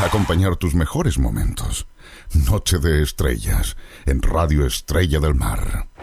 acompañar tus mejores momentos. Noche de Estrellas, en Radio Estrella del Mar.